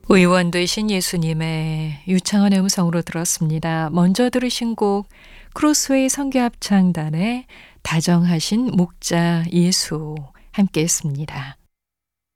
의원 되신 예수님의 유창한 음성으로 들었습니다. 먼저 들으신 곡 크로스웨이 선교합창단의 다정하신 목자 예수 함께 했습니다.